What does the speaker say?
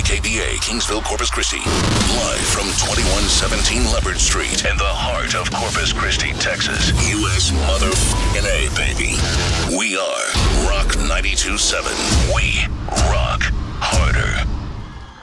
KKPA, Kingsville, Corpus Christi. Live from 2117 Leopard Street in the heart of Corpus Christi, Texas. U.S. motherfucking A, baby. We are Rock 92.7. We rock harder.